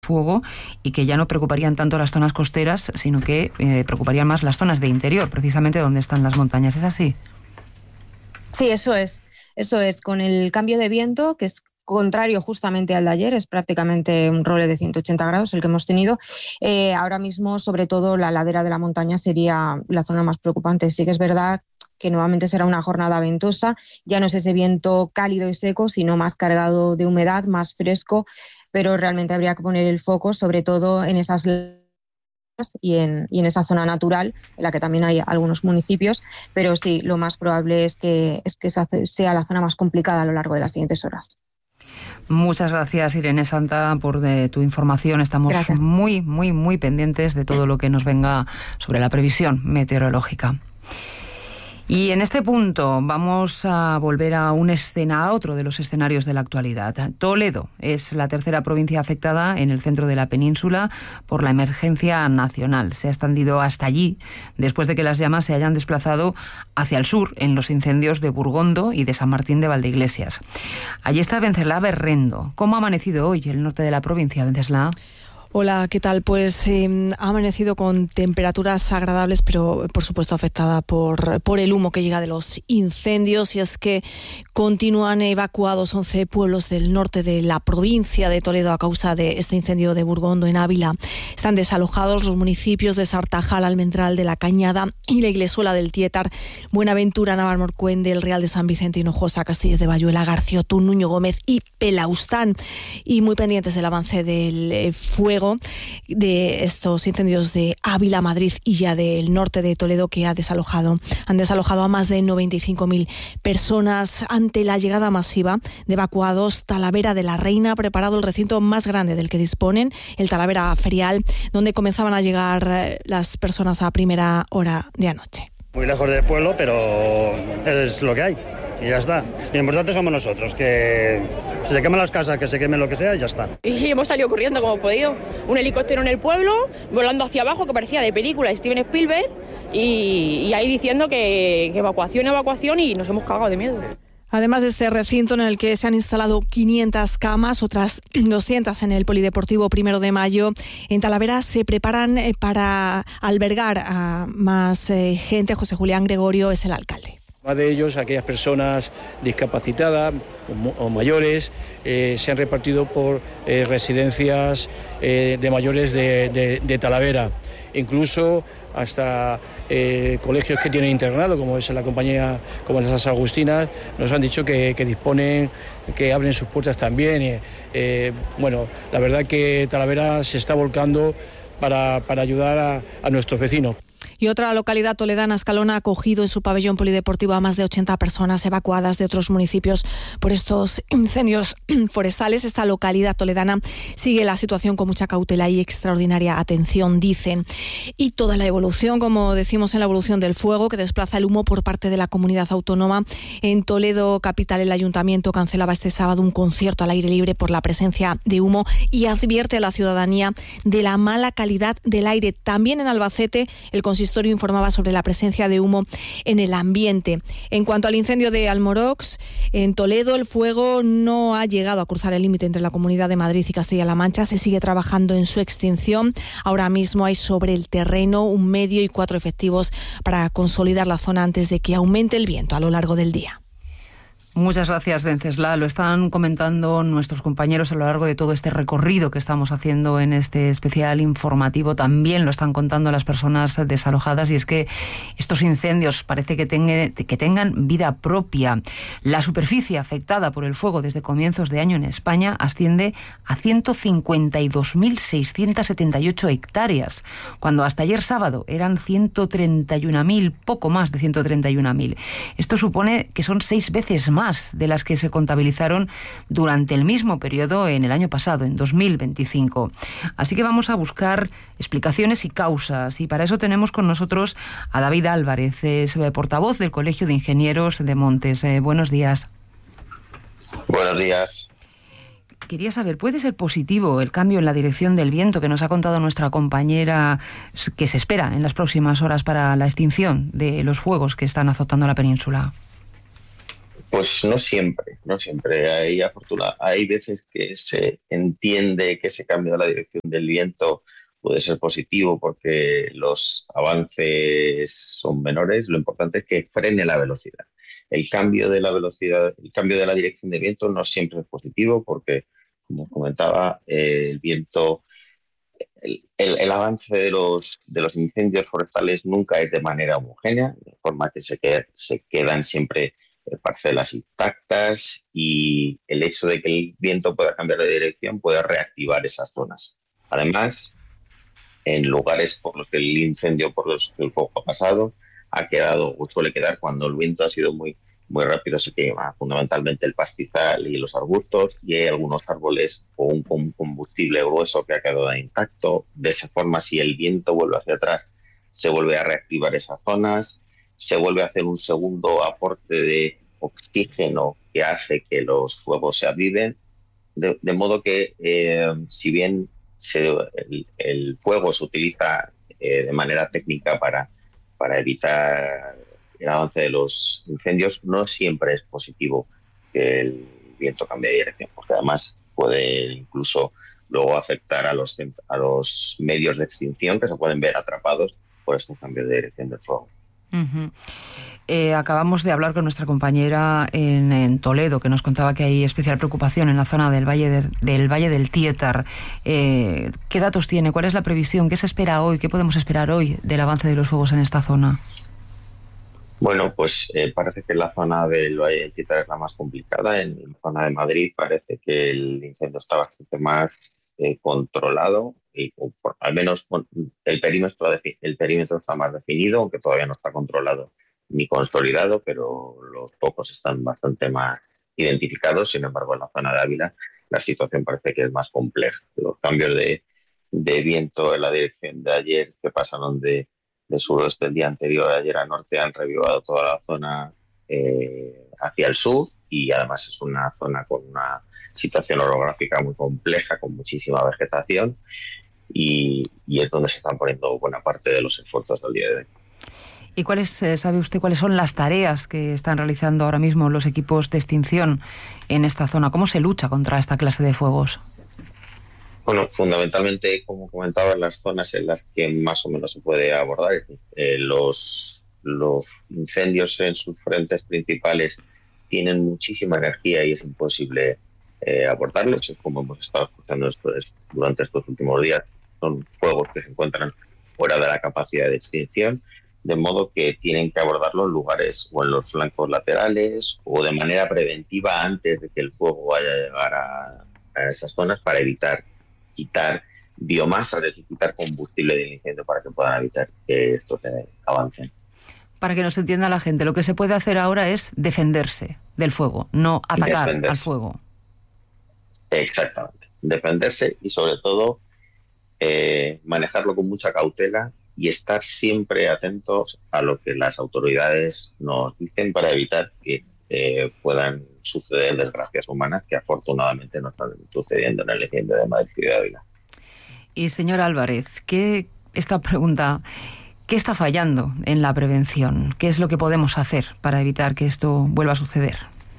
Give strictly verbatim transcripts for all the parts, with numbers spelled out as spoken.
fuego y que ya no preocuparían tanto las zonas costeras, sino que eh, preocuparían más las zonas de interior, precisamente donde están las montañas. ¿Es así? Sí, eso es. Eso es. Con el cambio de viento, que es contrario justamente al de ayer, es prácticamente un roble de ciento ochenta grados el que hemos tenido. Eh, ahora mismo, sobre todo, la ladera de la montaña sería la zona más preocupante. Sí que es verdad que nuevamente será una jornada ventosa, ya no es ese viento cálido y seco, sino más cargado de humedad, más fresco, pero realmente habría que poner el foco sobre todo en esas y en, y en esa zona natural, en la que también hay algunos municipios, pero sí, lo más probable es que, es que sea la zona más complicada a lo largo de las siguientes horas. Muchas gracias, Irene Santa, por de tu información. Estamos gracias. muy, muy, muy pendientes de todo lo que nos venga sobre la previsión meteorológica. Y en este punto vamos a volver a un escena, a otro de los escenarios de la actualidad. Toledo es la tercera provincia afectada en el centro de la península por la emergencia nacional. Se ha extendido hasta allí después de que las llamas se hayan desplazado hacia el sur en los incendios de Burgondo y de San Martín de Valdeiglesias. Allí está Venceslá Berrendo. ¿Cómo ha amanecido hoy el norte de la provincia, Venceslá? Hola, ¿qué tal? Pues eh, ha amanecido con temperaturas agradables, pero por supuesto afectada por, por el humo que llega de los incendios, y es que continúan evacuados once pueblos del norte de la provincia de Toledo a causa de este incendio de Burgondo en Ávila. Están desalojados los municipios de Sartajal, Almendral de la Cañada y la Iglesuela del Tietar, Buenaventura, Navalmorcuende, el Real de San Vicente, Hinojosa, Castillo de Bayuela, Garciotún, Nuño Gómez y Pelaustán, y muy pendientes del avance del eh, fuego de estos incendios de Ávila, Madrid y ya del norte de Toledo, que ha desalojado, han desalojado a más de noventa y cinco mil personas. Ante la llegada masiva de evacuados, Talavera de la Reina ha preparado el recinto más grande del que disponen, el Talavera Ferial, donde comenzaban a llegar las personas a primera hora de anoche. Muy lejos del pueblo, pero es lo que hay. Y ya está. Lo importante somos nosotros, que si se queman las casas, que se quemen lo que sea, y ya está. Y hemos salido corriendo como hemos podido. Un helicóptero en el pueblo, volando hacia abajo, que parecía de película de Steven Spielberg, y, y ahí diciendo que, que evacuación, evacuación, y nos hemos cagado de miedo. Además de este recinto en el que se han instalado quinientas camas, otras doscientas en el Polideportivo Primero de Mayo, en Talavera se preparan para albergar a más eh, gente. José Julián Gregorio es el alcalde. Más de ellos, aquellas personas discapacitadas o, o mayores, eh, se han repartido por eh, residencias eh, de mayores de, de, de Talavera, incluso hasta eh, colegios que tienen internado, como es la compañía, como es las Agustinas, nos han dicho que, que disponen, que abren sus puertas también. Eh, eh, bueno, la verdad que Talavera se está volcando para, para ayudar a, a nuestros vecinos. Y otra localidad toledana, Escalona, ha acogido en su pabellón polideportivo a más de ochenta personas evacuadas de otros municipios por estos incendios forestales. Esta localidad toledana sigue la situación con mucha cautela y extraordinaria atención, dicen. Y toda la evolución, como decimos, en la evolución del fuego que desplaza el humo por parte de la comunidad autónoma. En Toledo capital, el ayuntamiento cancelaba este sábado un concierto al aire libre por la presencia de humo y advierte a la ciudadanía de la mala calidad del aire. También en Albacete, el consistorio informaba sobre la presencia de humo en el ambiente. En cuanto al incendio de Almorox, en Toledo el fuego no ha llegado a cruzar el límite entre la Comunidad de Madrid y Castilla-La Mancha. Se sigue trabajando en su extinción. Ahora mismo hay sobre el terreno un medio y cuatro efectivos para consolidar la zona antes de que aumente el viento a lo largo del día. Muchas gracias, Venceslá. Lo están comentando nuestros compañeros a lo largo de todo este recorrido que estamos haciendo en este especial informativo. También lo están contando las personas desalojadas, y es que estos incendios parece que, tenga, que tengan vida propia. La superficie afectada por el fuego desde comienzos de año en España asciende a ciento cincuenta y dos mil seiscientos setenta y ocho hectáreas, cuando hasta ayer sábado eran ciento treinta y un mil, poco más de ciento treinta y un mil. Esto supone que son seis veces más más de las que se contabilizaron durante el mismo periodo en el año pasado, en dos mil veinticinco. Así que vamos a buscar explicaciones y causas, y para eso tenemos con nosotros a David Álvarez, es portavoz del Colegio de Ingenieros de Montes. Eh, buenos días. Buenos días. Quería saber, ¿puede ser positivo el cambio en la dirección del viento que nos ha contado nuestra compañera que se espera en las próximas horas para la extinción de los fuegos que están azotando la península? Pues no siempre, no siempre. Hay, afortuna- hay veces que se entiende que ese cambio de la dirección del viento puede ser positivo porque los avances son menores. Lo importante es que frene la velocidad. El cambio de la velocidad, el cambio de la dirección del viento no siempre es positivo porque, como comentaba, eh, el viento, el, el- el avance de los, de los incendios forestales nunca es de manera homogénea, de forma que se, qued- se quedan siempre eh, parcelas intactas, y el hecho de que el viento pueda cambiar de dirección puede reactivar esas zonas. Además, en lugares por los que el incendio, por los que el fuego ha pasado, ha quedado o suele quedar cuando el viento ha sido muy, muy rápido, se quema fundamentalmente el pastizal y los arbustos, y hay algunos árboles o un, un combustible grueso que ha quedado intacto. De esa forma, si el viento vuelve hacia atrás, se vuelve a reactivar esas zonas, se vuelve a hacer un segundo aporte de oxígeno que hace que los fuegos se aviven, de, de modo que eh, si bien se, el, el fuego se utiliza eh, de manera técnica para, para evitar el avance de los incendios, no siempre es positivo que el viento cambie de dirección, porque además puede incluso luego afectar a los, a los medios de extinción, que se pueden ver atrapados por estos cambios de dirección del fuego. Uh-huh. Eh, acabamos de hablar con nuestra compañera en, en Toledo, que nos contaba que hay especial preocupación en la zona del Valle, de, del, Valle del Tietar. Eh, ¿Qué datos tiene? ¿Cuál es la previsión? ¿Qué se espera hoy? ¿Qué podemos esperar hoy del avance de los fuegos en esta zona? Bueno, pues eh, parece que la zona del Valle del Tietar es la más complicada. En la zona de Madrid parece que el incendio está bastante más eh, controlado, y o por, al menos el perímetro, el perímetro está más definido, aunque todavía no está controlado ni consolidado, pero los focos están bastante más identificados. Sin embargo, en la zona de Ávila la situación parece que es más compleja. Los cambios de, de viento en la dirección de ayer, que pasaron de, de suroeste el día anterior a ayer a norte, han revivado toda la zona eh, hacia el sur, y además es una zona con una situación orográfica muy compleja, con muchísima vegetación, y, y es donde se están poniendo buena parte de los esfuerzos al día de hoy. ¿Y cuáles, sabe usted cuáles son las tareas que están realizando ahora mismo los equipos de extinción en esta zona? ¿Cómo se lucha contra esta clase de fuegos? Bueno, fundamentalmente, como comentaba, en las zonas en las que más o menos se puede abordar, es decir, eh, los, los incendios en sus frentes principales tienen muchísima energía y es imposible eh, abordarlos. Como hemos estado escuchando esto es, durante estos últimos días, son fuegos que se encuentran fuera de la capacidad de extinción, de modo que tienen que abordarlo en lugares o en los flancos laterales o de manera preventiva antes de que el fuego vaya a llegar a, a esas zonas, para evitar quitar biomasa, es decir, quitar combustible del incendio, para que puedan evitar que estos eh, avancen. Para que nos entienda la gente, lo que se puede hacer ahora es defenderse del fuego, no atacar defenderse al fuego. Exactamente, defenderse y sobre todo eh, manejarlo con mucha cautela y estar siempre atentos a lo que las autoridades nos dicen, para evitar que eh, puedan suceder desgracias humanas, que afortunadamente no están sucediendo en el incendio de Madrid y de Ávila. Y señor Álvarez, ¿qué, esta pregunta, ¿qué está fallando en la prevención? ¿Qué es lo que podemos hacer para evitar que esto vuelva a suceder?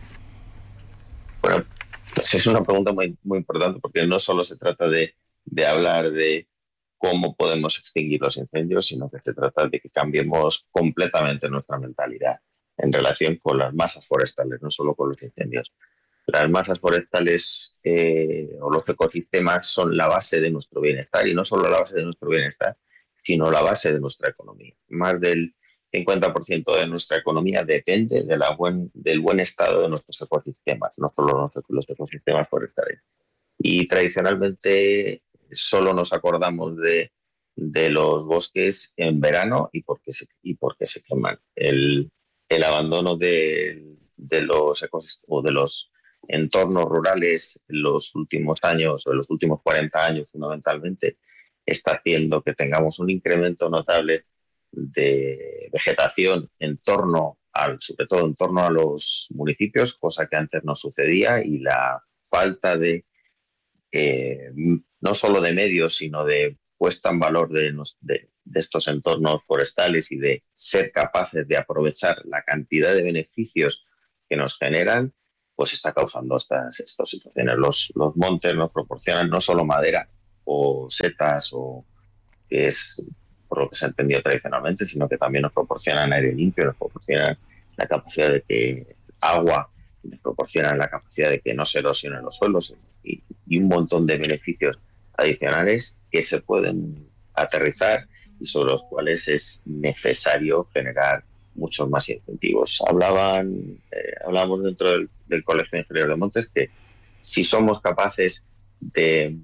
Bueno, pues es una pregunta muy, muy importante, porque no solo se trata de, de hablar de cómo podemos extinguir los incendios, sino que se trata de que cambiemos completamente nuestra mentalidad en relación con las masas forestales, no solo con los incendios. Las masas forestales eh, o los ecosistemas son la base de nuestro bienestar, y no solo la base de nuestro bienestar, sino la base de nuestra economía. Más del cincuenta por ciento de nuestra economía depende de la buen, del buen estado de nuestros ecosistemas, no solo los ecosistemas forestales. Y tradicionalmente solo nos acordamos de, de los bosques en verano y porque se, y porque se queman. El, el abandono de, de los ecosistemas o de los entornos rurales en los últimos años, o en los últimos cuarenta años fundamentalmente, está haciendo que tengamos un incremento notable de vegetación en torno al, sobre todo en torno a los municipios, cosa que antes no sucedía, y la falta de eh, no solo de medios, sino de puesta en valor de, de, de estos entornos forestales y de ser capaces de aprovechar la cantidad de beneficios que nos generan, pues está causando estas, estas situaciones. Los, los montes nos proporcionan no solo madera o setas, o que es por lo que se ha entendido tradicionalmente, sino que también nos proporcionan aire limpio, nos proporcionan la capacidad de que agua, nos proporcionan la capacidad de que no se erosionen los suelos y, y un montón de beneficios adicionales que se pueden aterrizar y sobre los cuales es necesario generar muchos más incentivos. Hablaban, eh, hablamos dentro del, del Colegio de Ingenieros de Montes que si somos capaces de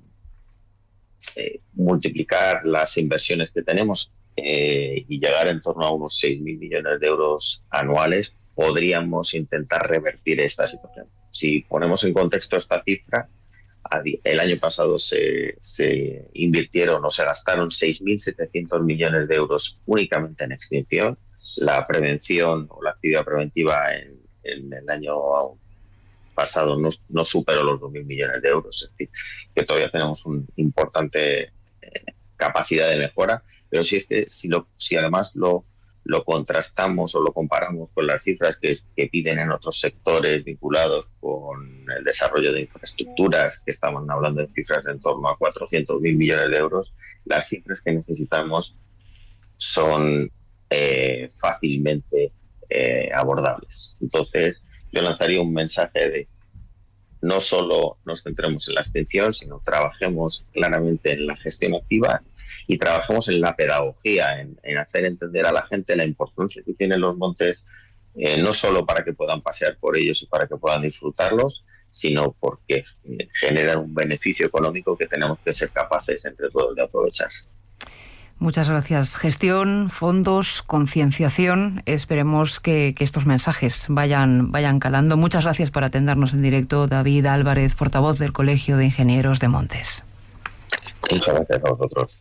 eh, multiplicar las inversiones que tenemos eh, y llegar en torno a unos seis mil millones de euros anuales, podríamos intentar revertir esta situación. Si ponemos en contexto esta cifra, el año pasado se, se invirtieron o se gastaron seis mil setecientos millones de euros únicamente en extinción. La prevención o la actividad preventiva en, en el año pasado no, no superó los dos mil millones de euros. Es decir, que todavía tenemos una importante eh, capacidad de mejora. Pero si, es que, si, lo, si además lo, lo contrastamos o lo comparamos con las cifras que, que piden en otros sectores vinculados con el desarrollo de infraestructuras, que estamos hablando de cifras de en torno a cuatrocientos mil millones de euros, las cifras que necesitamos son eh, fácilmente eh, abordables. Entonces, yo lanzaría un mensaje de no solo nos centremos en la extinción, sino trabajemos claramente en la gestión activa y trabajemos en la pedagogía, en, en hacer entender a la gente la importancia que tienen los montes, eh, no solo para que puedan pasear por ellos y para que puedan disfrutarlos, sino porque eh, generan un beneficio económico que tenemos que ser capaces entre todos de aprovechar. Muchas gracias. Gestión, fondos, concienciación. Esperemos que, que estos mensajes vayan, vayan calando. Muchas gracias por atendernos en directo, David Álvarez, portavoz del Colegio de Ingenieros de Montes. Muchas gracias a vosotros.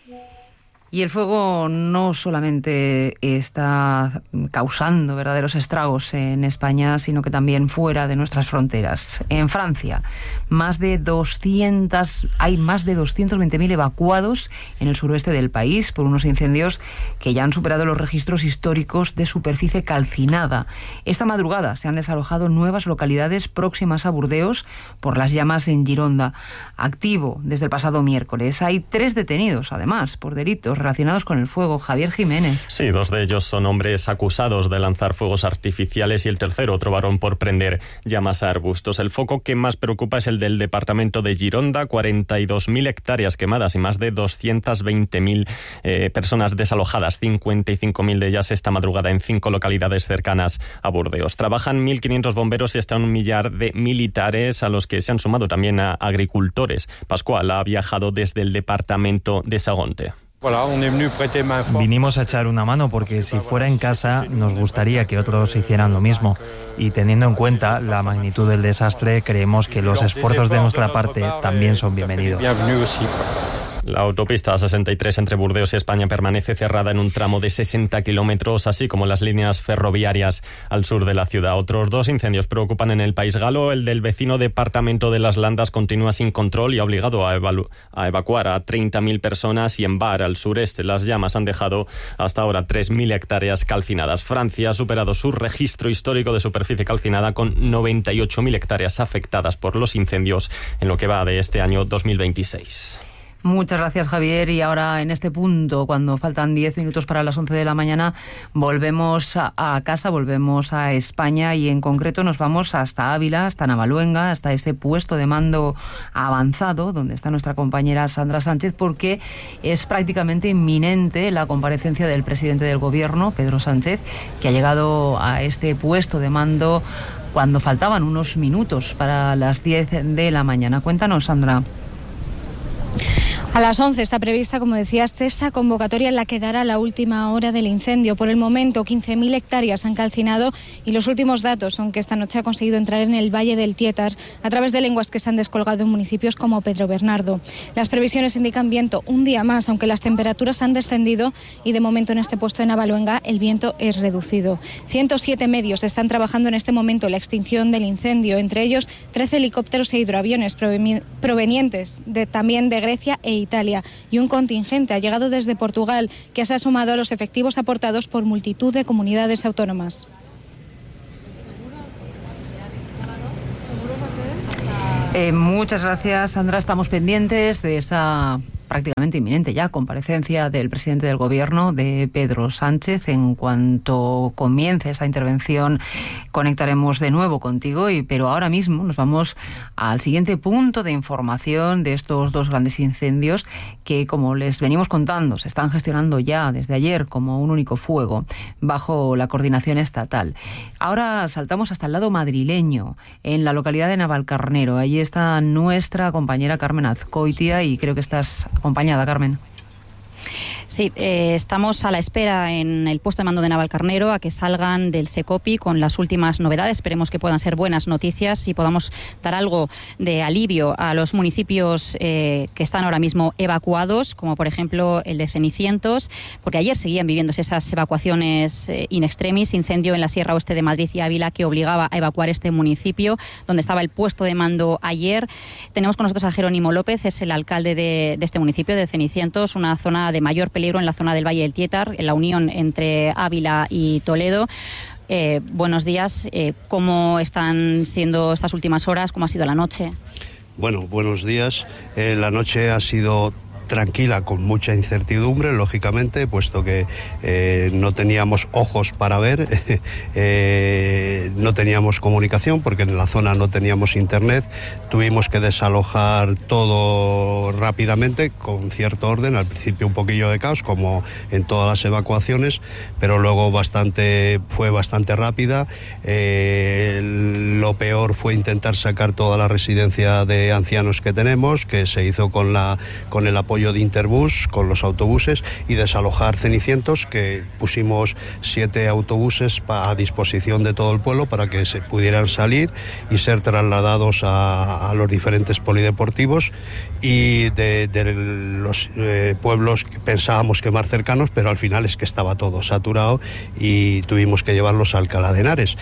Y el fuego no solamente está causando verdaderos estragos en España, sino que también fuera de nuestras fronteras. En Francia, más de doscientos, hay más de doscientos veinte mil evacuados en el suroeste del país por unos incendios que ya han superado los registros históricos de superficie calcinada. Esta madrugada se han desalojado nuevas localidades próximas a Burdeos por las llamas en Gironda. Activo desde el pasado miércoles. Hay tres detenidos, además, por delitos relacionados con el fuego. Javier Jiménez. Sí, dos de ellos son hombres acusados de lanzar fuegos artificiales y el tercero, otro varón, por prender llamas a arbustos. El foco que más preocupa es el del departamento de Gironda, cuarenta y dos mil hectáreas quemadas y más de doscientas veinte mil eh, personas desalojadas, cincuenta y cinco mil de ellas esta madrugada en cinco localidades cercanas a Burdeos. Trabajan mil quinientos bomberos y hasta un millar de militares, a los que se han sumado también a agricultores. Pascual ha viajado desde el departamento de Sagonte. Vinimos a echar una mano porque si fuera en casa nos gustaría que otros hicieran lo mismo y teniendo en cuenta la magnitud del desastre creemos que los esfuerzos de nuestra parte también son bienvenidos. La autopista sesenta y tres entre Burdeos y España permanece cerrada en un tramo de sesenta kilómetros, así como las líneas ferroviarias al sur de la ciudad. Otros dos incendios preocupan en el país galo. El del vecino departamento de Las Landas continúa sin control y ha obligado a, evalu- a evacuar a treinta mil personas, y en Bar, al sureste, las llamas han dejado hasta ahora tres mil hectáreas calcinadas. Francia ha superado su registro histórico de superficie calcinada con noventa y ocho mil hectáreas afectadas por los incendios en lo que va de este año dos mil veintiséis. Muchas gracias, Javier. Y ahora, en este punto, cuando faltan diez minutos para las once de la mañana, volvemos a, a casa, volvemos a España y en concreto nos vamos hasta Ávila, hasta Navaluenga, hasta ese puesto de mando avanzado donde está nuestra compañera Sandra Sánchez, porque es prácticamente inminente la comparecencia del presidente del Gobierno, Pedro Sánchez, que ha llegado a este puesto de mando cuando faltaban unos minutos para las diez de la mañana. Cuéntanos, Sandra. A las once está prevista, como decías, esa convocatoria en la que dará la última hora del incendio. Por el momento, quince mil hectáreas han calcinado y los últimos datos son que esta noche ha conseguido entrar en el Valle del Tietar a través de lenguas que se han descolgado en municipios como Pedro Bernardo. Las previsiones indican viento un día más, aunque las temperaturas han descendido y de momento en este puesto de Navaluenga el viento es reducido. ciento siete medios están trabajando en este momento en la extinción del incendio, entre ellos trece helicópteros e hidroaviones provenientes de, también de Grecia e Italia, y un contingente ha llegado desde Portugal que se ha sumado a los efectivos aportados por multitud de comunidades autónomas. Eh, muchas gracias, Sandra. Estamos pendientes de esa prácticamente inminente ya comparecencia del presidente del Gobierno, de Pedro Sánchez. En cuanto comience esa intervención, conectaremos de nuevo contigo, y, pero ahora mismo nos vamos al siguiente punto de información de estos dos grandes incendios que, como les venimos contando, se están gestionando ya desde ayer como un único fuego bajo la coordinación estatal. Ahora saltamos hasta el lado madrileño, en la localidad de Navalcarnero. Allí está nuestra compañera Carmen Azcoitia, y creo que estás acompañada, Carmen. Sí, eh, estamos a la espera en el puesto de mando de Navalcarnero a que salgan del CECOPI con las últimas novedades. Esperemos que puedan ser buenas noticias y podamos dar algo de alivio a los municipios eh, que están ahora mismo evacuados, como por ejemplo el de Cenicientos, porque ayer seguían viviéndose esas evacuaciones eh, in extremis, incendio en la Sierra Oeste de Madrid y Ávila que obligaba a evacuar este municipio, donde estaba el puesto de mando ayer. Tenemos con nosotros a Jerónimo López, es el alcalde de, de este municipio, de Cenicientos, una zona de mayor peligro en la zona del Valle del Tietar, en la unión entre Ávila y Toledo. Eh, buenos días. Eh, ¿Cómo están siendo estas últimas horas? ¿Cómo ha sido la noche? Bueno, buenos días. Eh, la noche ha sido tranquila, con mucha incertidumbre, lógicamente, puesto que eh, no teníamos ojos para ver, eh, no teníamos comunicación, porque en la zona no teníamos internet. Tuvimos que desalojar todo rápidamente, con cierto orden, al principio un poquillo de caos, como en todas las evacuaciones, pero luego bastante, fue bastante rápida. Eh, lo peor fue intentar sacar toda la residencia de ancianos que tenemos, que se hizo con, la, con el apoyo de Interbús, con los autobuses, y desalojar Cenicientos, que pusimos siete autobuses a disposición de todo el pueblo para que se pudieran salir y ser trasladados a, a los diferentes polideportivos y de, de los eh, pueblos que pensábamos que más cercanos, pero al final es que estaba todo saturado y tuvimos que llevarlos a Alcalá de Henares.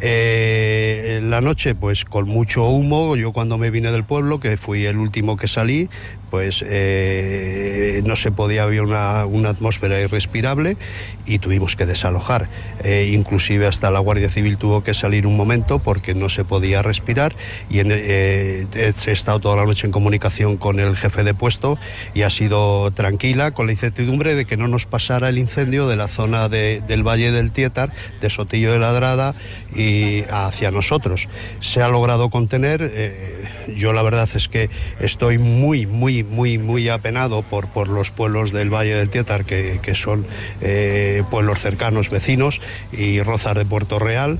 Eh, la noche, pues con mucho humo. Yo cuando me vine del pueblo, que fui el último que salí, pues eh, no se podía, había una, una atmósfera irrespirable y tuvimos que desalojar. Eh, inclusive hasta la Guardia Civil tuvo que salir un momento porque no se podía respirar, y en, eh, he estado toda la noche en comunicación con el jefe de puesto y ha sido tranquila, con la incertidumbre de que no nos pasara el incendio de la zona de, del Valle del Tietar, de Sotillo de Ladrada y hacia nosotros. Se ha logrado contener. Eh, yo la verdad es que estoy muy, muy muy muy apenado por, por los pueblos del Valle del Tietar, que, que son eh, pueblos cercanos, vecinos, y Rozas de Puerto Real.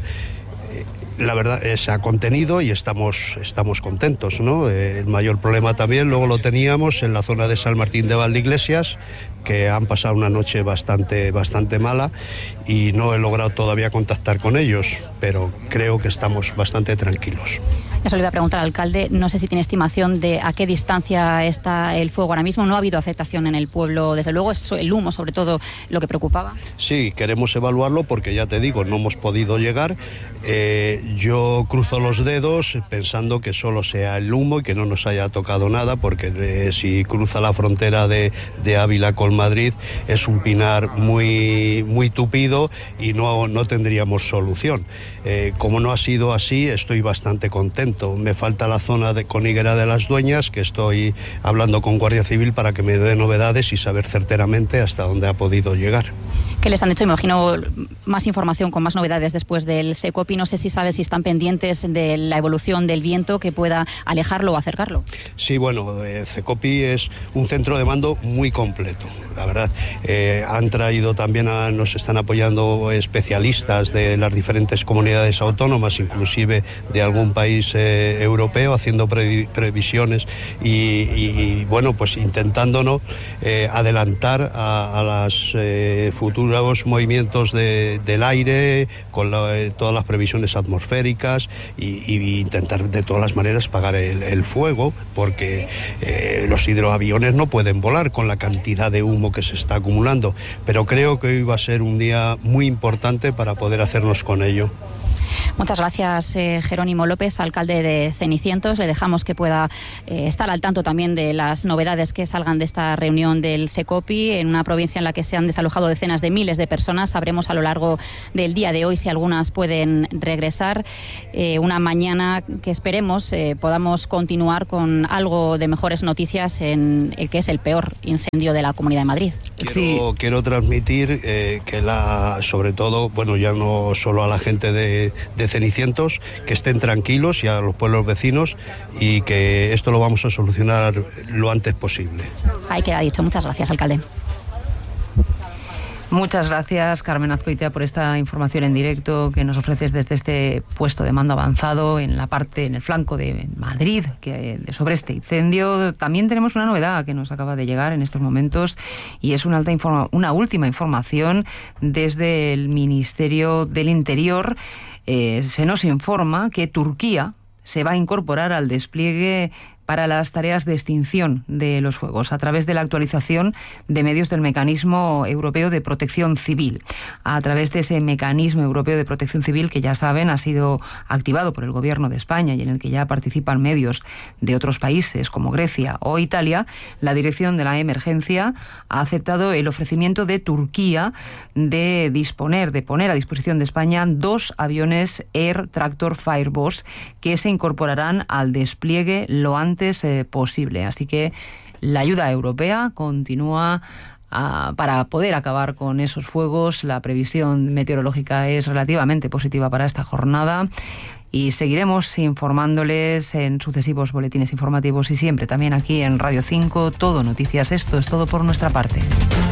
La verdad eh, se ha contenido y estamos, estamos contentos, ¿no? Eh, el mayor problema también luego lo teníamos en la zona de San Martín de Valdeiglesias, que han pasado una noche bastante, bastante mala, y no he logrado todavía contactar con ellos, pero creo que estamos bastante tranquilos. Eso le iba a preguntar al alcalde, no sé si tiene estimación de a qué distancia está el fuego ahora mismo. No ha habido afectación en el pueblo, desde luego, es el humo sobre todo lo que preocupaba. Sí, queremos evaluarlo porque ya te digo, no hemos podido llegar. Eh, yo cruzo los dedos pensando que solo sea el humo y que no nos haya tocado nada, porque eh, si cruza la frontera de, de Ávila con Madrid es un pinar muy, muy tupido y no, no tendríamos solución. Eh, como no ha sido así, estoy bastante contento. Me falta la zona de Coniguera de las Dueñas, que estoy hablando con Guardia Civil para que me dé novedades y saber certeramente hasta dónde ha podido llegar. ¿Qué les han hecho? Imagino más información con más novedades después del CECOPI. No sé si sabes si están pendientes de la evolución del viento que pueda alejarlo o acercarlo. Sí, bueno, eh, CECOPI es un centro de mando muy completo, la verdad. Eh, han traído también, a, nos están apoyando especialistas de las diferentes comunidades autónomas, inclusive de algún país eh, europeo, haciendo pre, previsiones y, y, y, bueno, pues intentándonos eh, adelantar a, a las eh, futuras movimientos de, del aire, con la, eh, todas las previsiones atmosféricas y, y intentar de todas las maneras pagar el, el fuego, porque eh, los hidroaviones no pueden volar con la cantidad de humo que se está acumulando, pero creo que hoy va a ser un día muy importante para poder hacernos con ello. Muchas gracias, eh, Jerónimo López, alcalde de Cenicientos. Le dejamos que pueda eh, estar al tanto también de las novedades que salgan de esta reunión del CECOPI, en una provincia en la que se han desalojado decenas de miles de personas. Sabremos a lo largo del día de hoy si algunas pueden regresar. Eh, una mañana que esperemos eh, podamos continuar con algo de mejores noticias en el que es el peor incendio de la Comunidad de Madrid. Quiero, sí. quiero transmitir eh, que la, sobre todo, bueno, ya no solo a la gente de, de Cenicientos, que estén tranquilos, y a los pueblos vecinos, y que esto lo vamos a solucionar lo antes posible. Ahí queda dicho. Muchas gracias, alcalde. Muchas gracias, Carmen Azcoitia, por esta información en directo que nos ofreces desde este puesto de mando avanzado en la parte, en el flanco de Madrid, que sobre este incendio. También tenemos una novedad que nos acaba de llegar en estos momentos, y es una, alta informa- una última información desde el Ministerio del Interior. Eh, se nos informa que Turquía se va a incorporar al despliegue para las tareas de extinción de los fuegos a través de la actualización de medios del Mecanismo Europeo de Protección Civil. A través de ese Mecanismo Europeo de Protección Civil, que ya saben ha sido activado por el Gobierno de España y en el que ya participan medios de otros países como Grecia o Italia, la Dirección de la Emergencia ha aceptado el ofrecimiento de Turquía de disponer, de poner a disposición de España dos aviones Air Tractor Fireboss que se incorporarán al despliegue lo antes Eh, posible. Así que la ayuda europea continúa uh, para poder acabar con esos fuegos. La previsión meteorológica es relativamente positiva para esta jornada y seguiremos informándoles en sucesivos boletines informativos y siempre también aquí en Radio cinco, Todo Noticias. Esto es todo por nuestra parte.